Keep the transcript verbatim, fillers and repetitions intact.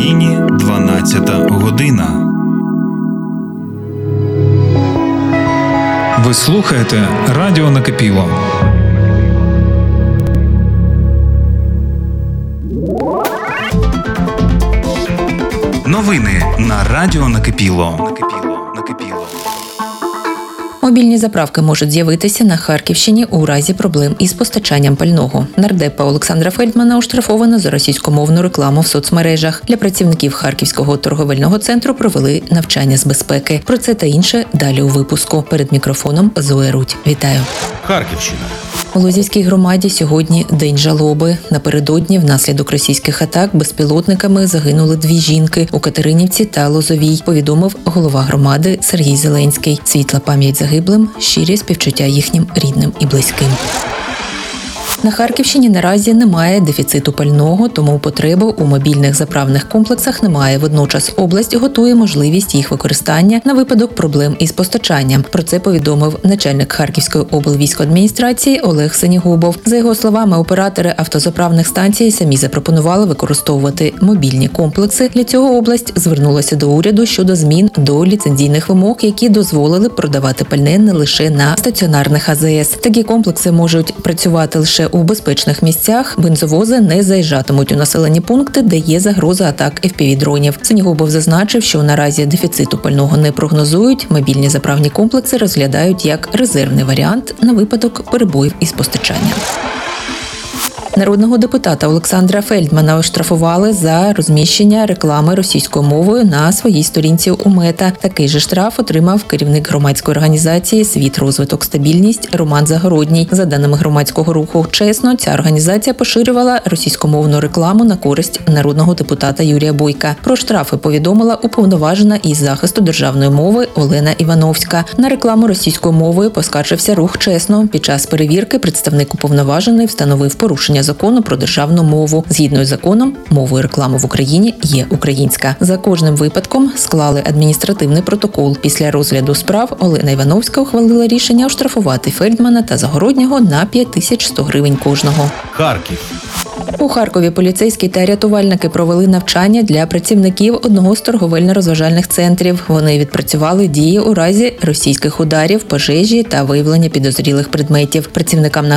Україні дванадцята година. Ви слухаєте Радіо Накипіло. Новини на Радіо Накипіло. Накипіло. Накипіло. Мобільні заправки можуть з'явитися на Харківщині у разі проблем із постачанням пального. Нардепа Олександра Фельдмана оштрафовано за російськомовну рекламу в соцмережах. Для працівників Харківського торговельного центру провели навчання з безпеки. Про це та інше далі у випуску. Перед мікрофоном Зоя Рудь. Вітаю. Харківщина. У Лозівській громаді сьогодні День жалоби. Напередодні внаслідок російських атак безпілотниками загинули дві жінки у Катеринівці та Лозовій, повідомив голова громади Сергій Зеленський. Світла пам'ять загиблим, щирі співчуття їхнім рідним і близьким. На Харківщині наразі немає дефіциту пального, тому потреби у мобільних заправних комплексах немає. Водночас область готує можливість їх використання на випадок проблем із постачанням. Про це повідомив начальник Харківської облвійськоадміністрації Олег Сенігубов. За його словами, оператори автозаправних станцій самі запропонували використовувати мобільні комплекси. Для цього область звернулася до уряду щодо змін до ліцензійних вимог, які дозволили продавати пальне не лише на стаціонарних А З С. Такі комплекси можуть працювати лише у безпечних місцях. Бензовози не заїжджатимуть у населені пункти, де є загроза атак еф пі ві-дронів. Сенігубов зазначив, що наразі дефіциту пального не прогнозують. Мобільні заправні комплекси розглядають як резервний варіант на випадок перебоїв із постачанням. Народного депутата Олександра Фельдмана оштрафували за розміщення реклами російською мовою на своїй сторінці у Мета. Такий же штраф отримав керівник громадської організації «Світ, розвиток, стабільність» Роман Загородній. За даними громадського руху «Чесно», ця організація поширювала російськомовну рекламу на користь народного депутата Юрія Бойка. Про штрафи повідомила уповноважена із захисту державної мови Олена Івановська. На рекламу російською мовою поскаржився рух «Чесно». Під час перевірки представник уповноважений встановив порушення закону про державну мову. Згідно з законом, мовою реклами в Україні є українська. За кожним випадком склали адміністративний протокол. Після розгляду справ Олена Івановська ухвалила рішення оштрафувати Фельдмана та Загороднього на п'ять тисяч сто гривень кожного. Харків. У Харкові поліцейські та рятувальники провели навчання для працівників одного з торговельно-розважальних центрів. Вони відпрацювали дії у разі російських ударів, пожежі та виявлення підозрілих предметів. Працівникам